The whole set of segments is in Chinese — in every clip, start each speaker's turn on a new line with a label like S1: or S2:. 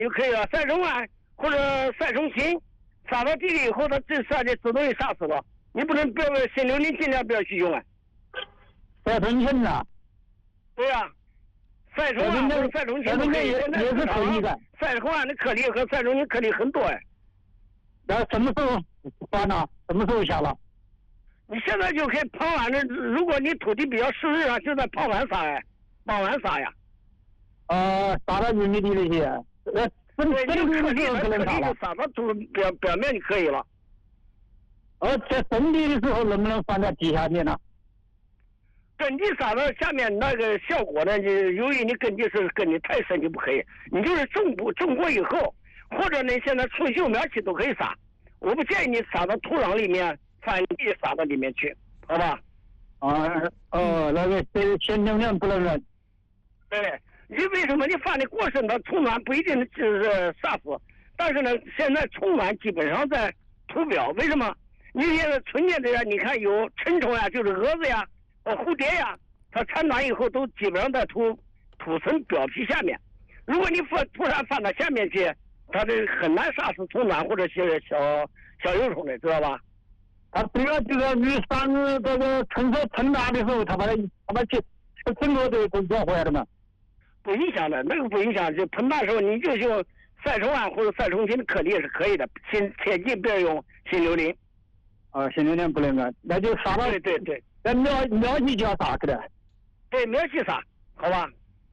S1: 就可以了。赛虫丸或者赛虫芹撒到地里以后，它这杀的自动就杀死了。你不能新榴莲尽量不要去用啊。
S2: 赛虫芹呐，
S1: 对呀、赛虫丸或者赛虫芹都可以，
S2: 也是可以的。
S1: 赛虫丸的颗粒和赛虫芹颗粒很多哎。
S2: 那什么时候发呢？什么时候下了？
S1: 你现在就可以傍晚的，如果你土地比较湿润啊，就在傍晚撒哎，傍晚撒呀。
S2: 撒到玉米地里去。
S1: 对，
S2: 真地的时候可能撒了。
S1: 撒到土表面就可以了。
S2: 在真地的时候能不能放在地下面呢？
S1: 根基撒到下面那个效果呢，由于你根基太深就不可以。你就是种过以后，或者呢现在春秀苗期都可以撒。我不建议你撒到土壤里面，翻地撒到里面去，好吧？
S2: 那个先天量不能忍。
S1: 对，你为什么你放的过深的虫卵不一定就是杀死，但是呢，现在虫卵基本上在土表，为什么？你现在春天这样，你看有成虫呀，就是蛾子呀、蝴蝶呀，它产卵以后都基本上在土层表皮下面。如果你突然放到下面去，它这很难杀死虫卵或者小幼虫的，知道吧？
S2: 它只要这个雨伞这个春大的时候，它把整个都养回来了嘛。
S1: 不影响的，那个不影响。就喷大时候，你就用赛虫丸或者赛虫芹的颗粒是可以的，切记不要用新榴莲。
S2: 新榴莲不能啊，那就撒到。
S1: 对。
S2: 那苗期就要撒去的。
S1: 对，苗期撒，好吧？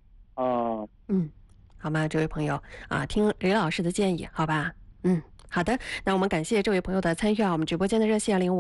S3: 好吗？这位朋友啊，听李老师的建议，好吧？好的，那我们感谢这位朋友的参与啊！我们直播间的热线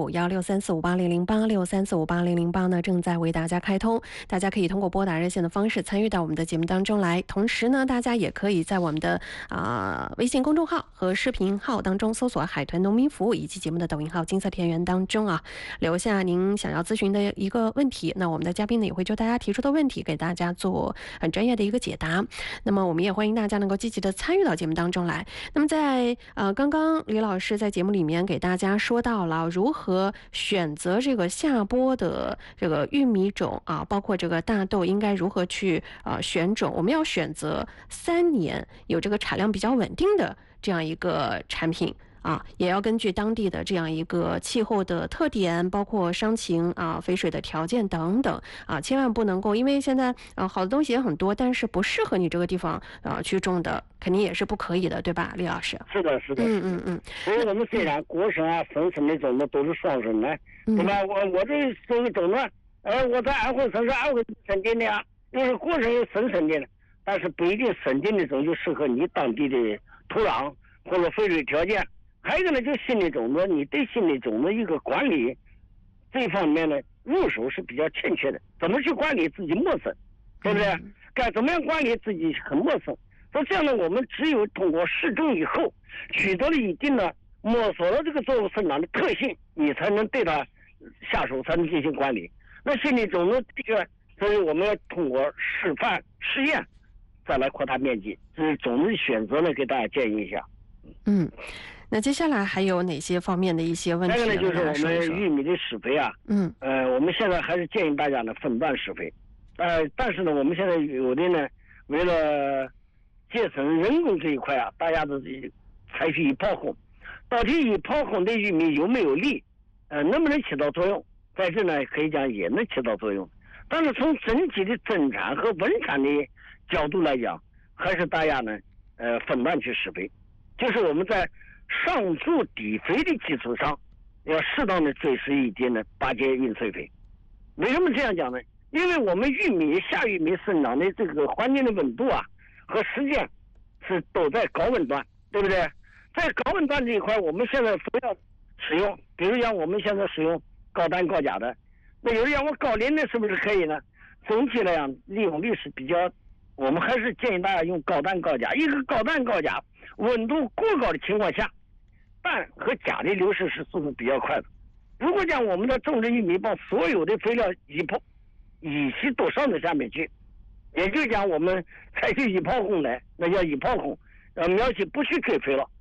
S3: 05516345800863458008呢正在为大家开通，大家可以通过拨打热线的方式参与到我们的节目当中来。同时呢，大家也可以在我们的微信公众号和视频号当中搜索海豚农民服务，以及节目的抖音号金色田园当中啊，留下您想要咨询的一个问题。那我们的嘉宾呢也会就大家提出的问题给大家做很专业的一个解答。那么我们也欢迎大家能够积极的参与到节目当中来。那么在刚刚李老师在节目里面给大家说到了如何选择这个下播的这个玉米种啊，包括这个大豆应该如何去选种。我们要选择3年有这个产量比较稳定的这样一个产品啊，也要根据当地的这样一个气候的特点，包括伤情啊、肥水的条件等等啊，千万不能够因为现在好的东西也很多，但是不适合你这个地方去种的，肯定也是不可以的，对吧，李老师？
S1: 是的。所以我们虽然国生啊、分生的种子都是双生的，对吧？我这种子，我在安徽省是安徽生定的啊，又是国生又分生的，但是不一定生定的种就适合你当地的土壤或者肥水条件。还有一个呢，就新的种子，你对新的种子一个管理这方面呢，入手是比较欠缺的。怎么去管理自己陌生，对不对？该怎么样管理自己很陌生。所以这样呢，我们只有通过试种以后，取得了一定的摸索了这个作物生长的特性，你才能对它下手，才能进行管理。那新的种子这个，所以我们要通过示范试验，再来扩大面积。这是种子选择呢，给大家建议一下。
S3: 那接下来还有哪些方面的一些问题？
S1: 这个呢，就是我们玉米的施肥啊。我们现在还是建议大家呢分段施肥。但是呢，我们现在有的呢，为了节省人工这一块啊，大家都采取一炮轰。到底一炮轰的玉米有没有利？能不能起到作用？在这呢，可以讲也能起到作用。但是从整体的增产和稳产的角度来讲，还是大家呢，分段去施肥。就是我们在上注底肥的基础上，要适当的追施一点呢巴结运催肥。为什么这样讲呢？因为我们夏玉米生长的这个环境的温度啊和时间是都在高温段，对不对？在高温段这一块，我们现在不要使用，比如讲我们现在使用高氮高钾的，那有人讲我高磷的是不是可以呢？总体来讲利用率是比较，我们还是建议大家用高氮高钾。一个高氮高钾温度过高的情况下，氮和钾的流失是速度比较快的。如果讲我们的种植玉米把所有的肥料一起都上到下面去，也就讲我们采取一炮轰来，那叫一炮轰，苗期不去追肥了。